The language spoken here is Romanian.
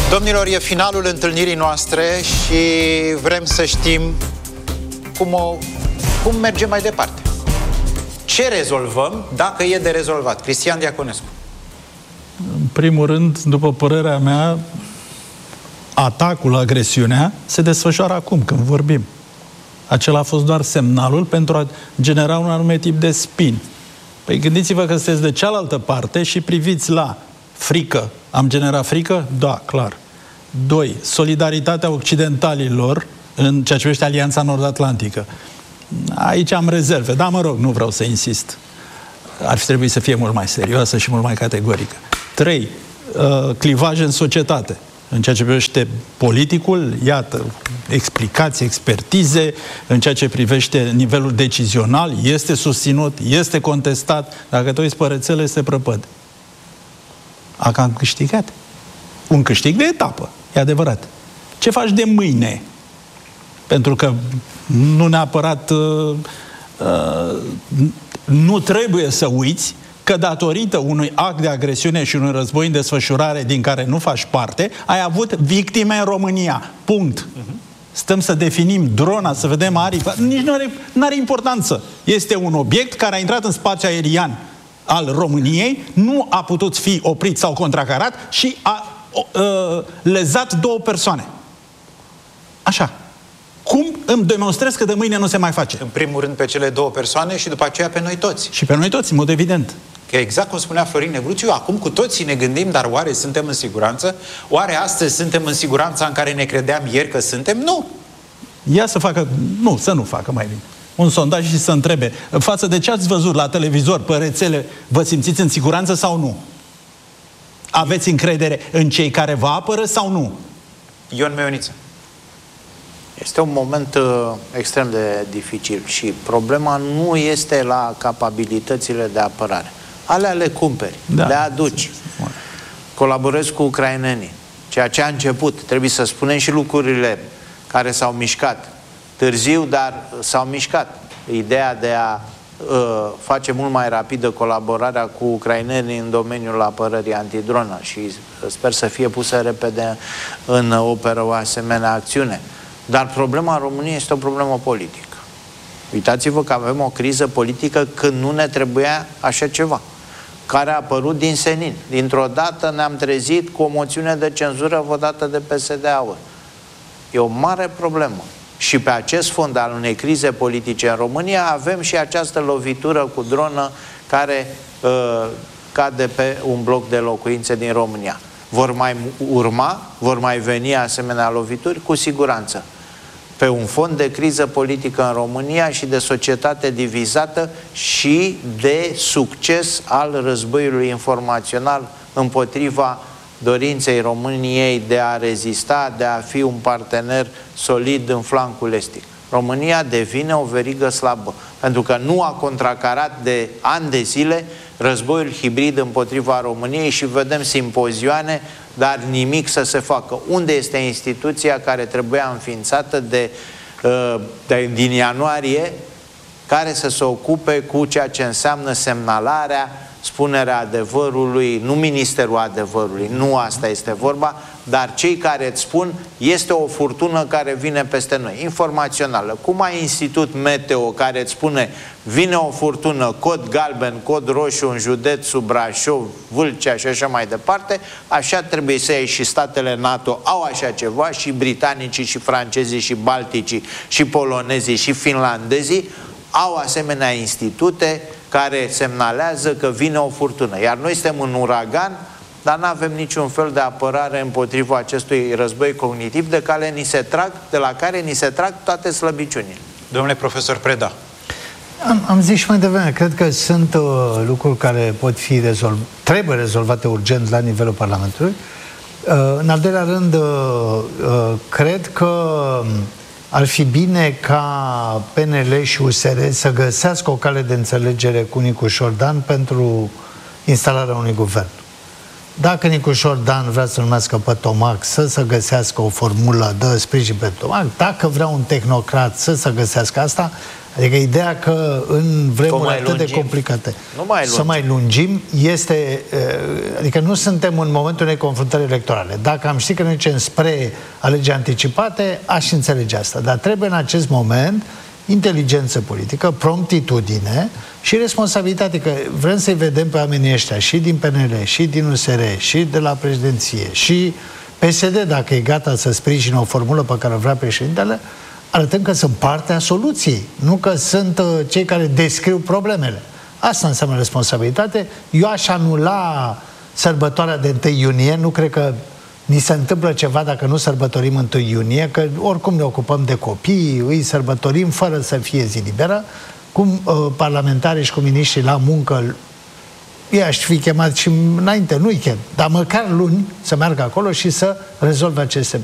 Domnilor, e finalul întâlnirii noastre și vrem să știm cum mergem mai departe. Ce rezolvăm, dacă e de rezolvat? Cristian Diaconescu. În primul rând, după părerea mea, atacul, agresiunea, se desfășoară acum, când vorbim. Acela a fost doar semnalul pentru a genera un anume tip de spin. Păi gândiți-vă că sunteți de cealaltă parte și priviți la frică. Am generat frică? Da, clar. 2. Solidaritatea occidentalilor în ceea ce privește Alianța Nord-Atlantică. Aici am rezerve, dar mă rog, nu vreau să insist. Ar fi trebuit să fie mult mai serioasă și mult mai categorică. 3. Clivaj în societate. În ceea ce privește politicul, iată, explicații, expertize, în ceea ce privește nivelul decizional, este susținut, este contestat. Dacă te uiți pe rețele, este prăpăd. Am câștigat. Un câștig de etapă, e adevărat. Ce faci de mâine? Pentru că nu neapărat nu trebuie să uiți că datorită unui act de agresiune și unui război în desfășurare din care nu faci parte, ai avut victime în România. Punct. Stăm să definim drona, să vedem aripa. Nici nu are importanță. Este un obiect care a intrat în spațiul aerian al României, nu a putut fi oprit sau contracarat și a lezat 2 persoane. Așa. Cum îmi demonstrez că de mâine nu se mai face? În primul rând pe cele 2 persoane și după aceea pe noi toți. Și pe noi toți, în mod evident. Că exact cum spunea Florin Negruțiu, acum cu toții ne gândim, dar oare suntem în siguranță? Oare astăzi suntem în siguranța în care ne credeam ieri că suntem? Nu! Ea să facă, să nu facă mai bine un sondaj și să întrebe, față de ce ați văzut la televizor, pe rețele, vă simțiți în siguranță sau nu? Aveți încredere în cei care vă apără sau nu? Ion Meioniță. Este un moment extrem de dificil și problema nu este la capabilitățile de apărare. Alea le cumperi, le aduci. Colaborezi cu ucrainenii. Ceea ce a început, trebuie să spunem și lucrurile care s-au mișcat. Târziu, dar s-au mișcat. Ideea de a face mult mai rapidă colaborarea cu ucrainenii în domeniul apărării antidronă și sper să fie pusă repede în operă o asemenea acțiune. Dar problema României este o problemă politică. Uitați-vă că avem o criză politică când nu ne trebuia așa ceva, care a apărut din senin. Dintr-o dată ne-am trezit cu o moțiune de cenzură votată de PSD-AUR. E o mare problemă. Și pe acest fond al unei crize politice în România avem și această lovitură cu dronă care cade pe un bloc de locuințe din România. Vor mai urma, vor mai veni asemenea lovituri? Cu siguranță. Pe un fond de criză politică în România și de societate divizată și de succes al războiului informațional împotriva dorinței României de a rezista, de a fi un partener solid în flancul estic. România devine o verigă slabă, pentru că nu a contracarat de ani de zile războiul hibrid împotriva României și vedem simpozioane, dar nimic să se facă. Unde este instituția care trebuia înființată din ianuarie, care să se ocupe cu ceea ce înseamnă semnalarea, spunerea adevărului, nu Ministerul Adevărului, nu asta este vorba, dar cei care îți spun este o furtună care vine peste noi, informațională. Cum ai Institut Meteo care îți spune vine o furtună, cod galben, cod roșu în județul Brașov, Vâlcea și așa mai departe, așa trebuie să iei și statele NATO au așa ceva, și britanicii, și francezii, și balticii, și polonezii, și finlandezii au asemenea institute care semnalează că vine o furtună. Iar noi suntem în uragan, dar nu avem niciun fel de apărare împotriva acestui război cognitiv de la care ni se trag toate slăbiciunile. Domnule profesor Preda. Am zis și mai devreme, cred că sunt lucruri care pot fi trebuie rezolvate urgent la nivelul Parlamentului. În al doilea rând, cred că ar fi bine ca PNL și USR să găsească o cale de înțelegere cu Nicușor Dan pentru instalarea unui guvern. Dacă Nicușor Dan vrea să numească pe Tomac, să se găsească o formulă de sprijin pe Tomac. Dacă vrea un tehnocrat, să se găsească asta. Adică ideea că în vremuri atât de complicate să mai lungim este... Adică nu suntem în momentul unei confruntări electorale. Dacă am ști că ne ducem spre alegeri anticipate, aș înțelege asta. Dar trebuie în acest moment inteligență politică, promptitudine și responsabilitate, că vrem să-i vedem pe oamenii ăștia și din PNL, și din USR, și de la președinție, și PSD, dacă e gata să sprijină o formulă pe care o vrea președintele, arătăm că sunt partea soluției, nu că sunt cei care descriu problemele. Asta înseamnă responsabilitate. Eu aș anula sărbătoarea de 1 iunie, nu cred că ni se întâmplă ceva dacă nu sărbătorim 1 iunie, că oricum ne ocupăm de copii, îi sărbătorim fără să fie zi liberă, cum parlamentarii și cu miniștrii la muncă, ei aș fi chemat și înainte, nu weekend, dar măcar luni să meargă acolo și să rezolve aceste